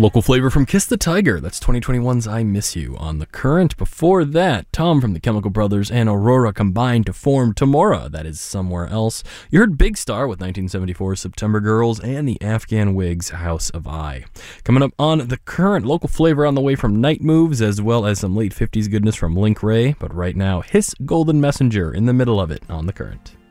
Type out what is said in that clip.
Local flavor from Kiss the Tiger. That's 2021's I Miss You on The Current. Before that, Tom from the Chemical Brothers and Aurora combined to form Tomorrow. That is Somewhere Else. You heard Big Star with 1974's September Girls and the Afghan Wigs' House of I. Coming up on The Current, local flavor on the way from Night Moves, as well as some late 50s goodness from Link Wray. But right now, Hiss Golden Messenger in the middle of it on The Current.